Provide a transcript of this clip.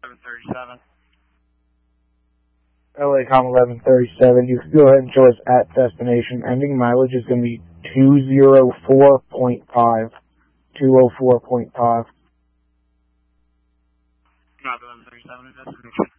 1137. LACom 1137, you can go ahead and show us at destination. Ending mileage is going to be 204.5. 204.5. Not 1137 at destination.